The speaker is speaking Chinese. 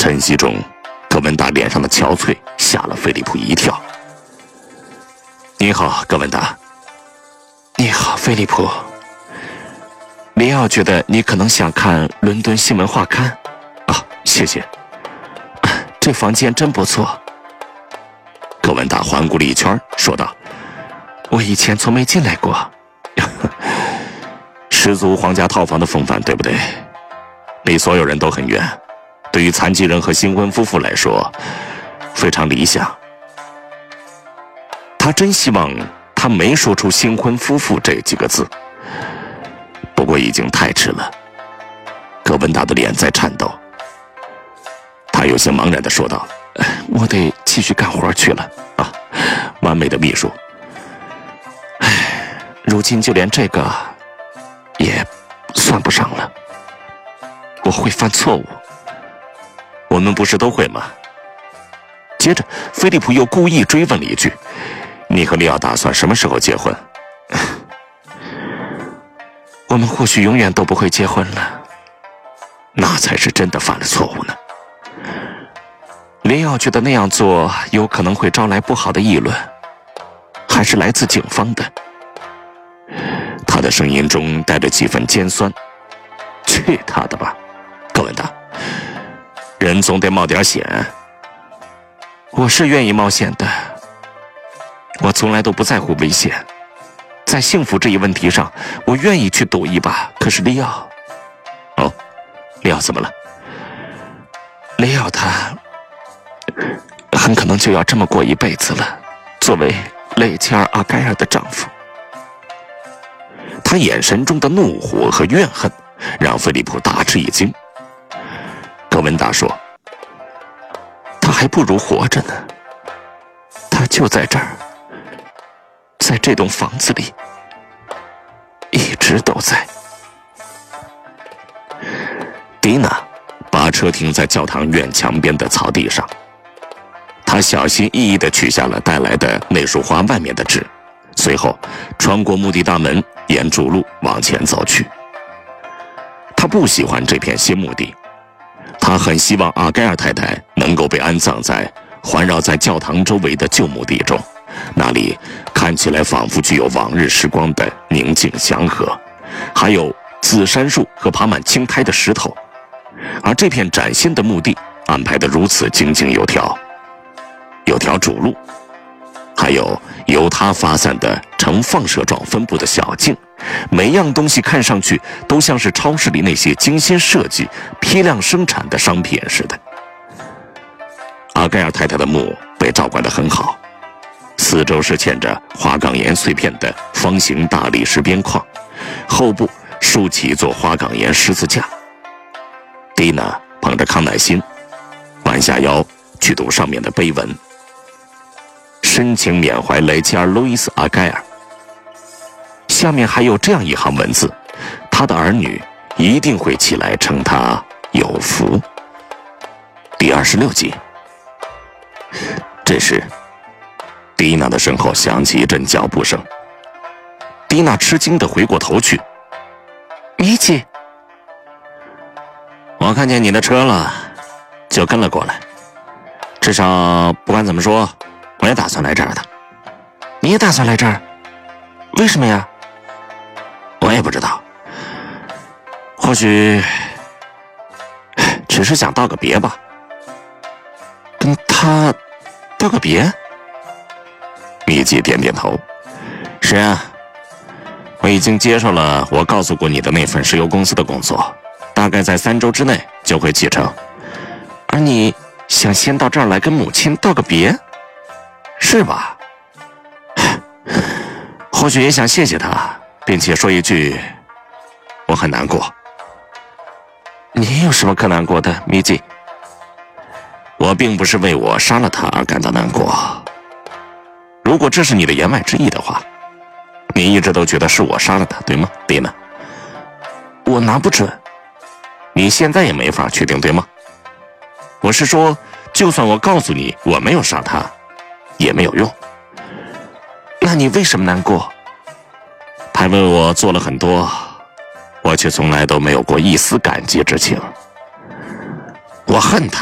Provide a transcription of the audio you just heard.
晨曦中，葛文达脸上的憔悴吓了菲利普一跳。你好，葛文达。 你好，菲利普。里奥觉得你可能想看伦敦新闻画刊。 谢谢。 这房间真不错。 葛文达环顾了一圈，说道：“ 我以前从没进来过。 十足皇家套房的风范，对不对？离所有人都很远，对于残疾人和新婚夫妇来说，非常理想。”他真希望他没说出新婚夫妇这几个字，不过已经太迟了。葛文达的脸在颤抖，他有些茫然地说道：“ 我得继续干活去了。” 完美的秘书。 如今就连这个也算不上了。我会犯错误。 我们不是都会吗？接着，菲利普又故意追问了一句：“你和利奥打算什么时候结婚？” 我们或许永远都不会结婚了。 那才是真的犯了错误呢。 林奥觉得那样做有可能会招来不好的议论，还是来自警方的。 他的声音中带着几分尖酸。去他的吧，葛文达，人总得冒点险。 我是愿意冒险的，我从来都不在乎危险。在幸福这一问题上，我愿意去赌一把。可是利奥， 利奥怎么了？ 利奥他很可能就要这么过一辈子了，作为雷切尔·阿盖尔的丈夫。 他眼神中的怒火和怨恨让菲利普大吃一惊。葛文达说：“ 他还不如活着呢，他就在这儿，在这栋房子里，一直都在。” 迪娜把车停在教堂院墙边的草地上，她小心翼翼地取下了带来的那束花外面的纸，随后穿过墓地大门，沿主路往前走去。她不喜欢这片新墓地，她很希望阿盖尔太太能够被安葬在环绕在教堂周围的旧墓地中，那里看起来仿佛具有往日时光的宁静祥和，还有紫杉树和爬满青苔的石头。而这片崭新的墓地安排得如此井井有条，有条主路，还有由它发散的呈放射状分布的小径，每样东西看上去都像是超市里那些精心设计、批量生产的商品似的。阿盖尔太太的墓被照管得很好，四周是嵌着花岗岩碎片的方形大理石边框，后部竖起一座花岗岩十字架。蒂娜捧着康乃馨，弯下腰去读上面的碑文，深情缅怀雷切尔·路易斯·阿盖尔。下面还有这样一行文字：他的儿女一定会起来称他有福。第26集。这时，蒂娜的身后响起一阵脚步声。蒂娜吃惊地回过头去：“ 米奇。” 我看见你的车了，就跟了过来。至少不管怎么说，我也打算来这儿的。 你也打算来这儿？为什么呀？ 我也不知道，或许只是想道个别吧。 跟他道个别？ 米奇点点头。是啊，我已经接受了我告诉过你的那份石油公司的工作，大概在3周之内就会启程。 而你想先到这儿来跟母亲道个别， 是吧？或许也想谢谢他，并且说一句我很难过。 你有什么可难过的，米奇？ 我并不是为我杀了他而感到难过。如果这是你的言外之意的话，你一直都觉得是我杀了他，对吗，蒂娜？ 我拿不准。 你现在也没法确定，对吗？我是说，就算我告诉你我没有杀他，也没有用。 那你为什么难过？ 他为我做了很多，我却从来都没有过一丝感激之情。我恨他。